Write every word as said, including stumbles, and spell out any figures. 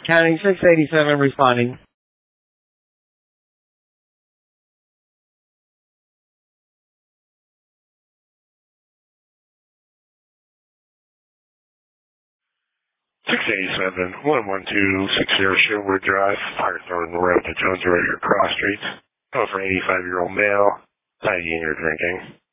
Counting six eighty-seven, responding. six eighty-seven, one one two six zero Sherwood Drive, Firethorn Road to Jones Road, Cross Streets. Going for an eighty-five-year-old male, not eating or drinking.